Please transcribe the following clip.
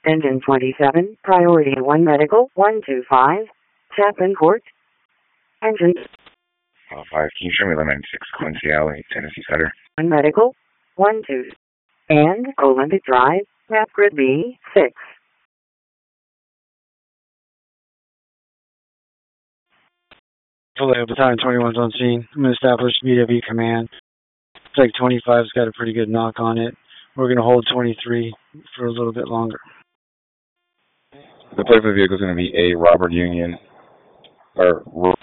Engine 27, Priority 1 Medical, 125, Chapin Court. Engine 5, can you show me line 96 Quincy Alley, Tennessee Center? 1 Medical, 12, and Olympic Drive, map grid B6. Fully Battalion 21's on scene. I'm going to establish BW command. It's like 25's got a pretty good knock on it. We're going to hold 23 for a little bit longer. The plate for the vehicle is going to be A. Robert Union, or